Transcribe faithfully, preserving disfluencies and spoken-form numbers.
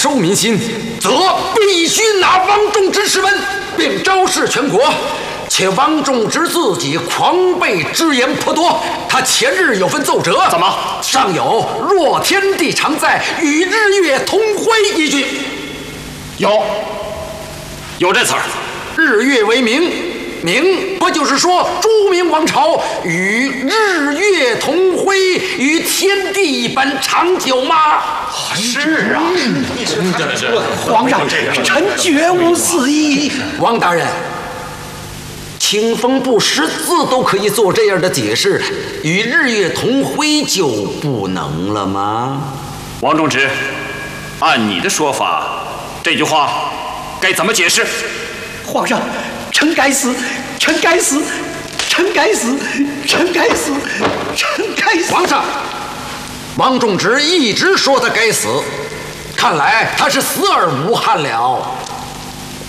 收民心，则必须拿王仲之释问，并昭示全国。且王仲之自己狂悖之言颇多，他前日有份奏折， 怎么上有“若天地常在，与日月同辉”一句？ 有，有这词儿。 日月为明，明不就是说朱明王朝与日月同辉，与天地一般长久吗？ 是啊，真的是皇上，臣绝无此意。 王大人，清风不识字都可以做这样的解释，与日月同辉就不能了吗？ 王仲直，按你的说法，这句话该怎么解释？ 皇上，臣该死，臣该死，臣该死，臣该死，臣该死。 皇上，王仲直一直说他该死，看来他是死而无憾了。